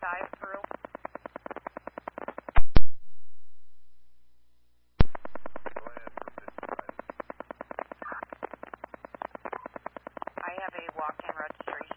dive through? Go ahead for 55. I have a walk-in registration.